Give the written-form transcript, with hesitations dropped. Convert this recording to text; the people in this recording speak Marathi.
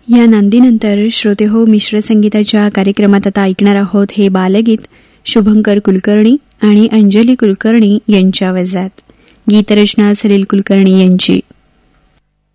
या नांदीनंतर श्रोते हो, मिश्र संगीताच्या कार्यक्रमात आता ऐकणार आहोत हे बालगीत शुभंकर कुलकर्णी आणि अंजली कुलकर्णी यांच्या आवाजात. गीतरचना सलील कुलकर्णी यांची.